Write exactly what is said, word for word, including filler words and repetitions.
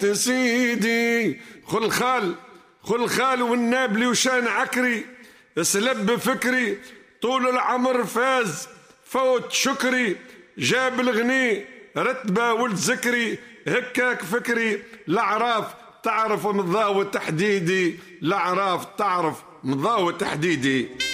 تسيدي خل خال خل خال والنابلي وشان عكري سلب فكري طول العمر فاز فوت شكري جاب الغني رتبة ولد ذكري هكاك فكري الأعراف تعرف مضاوى تحديدي الأعراف تعرف مضاوى تحديدي.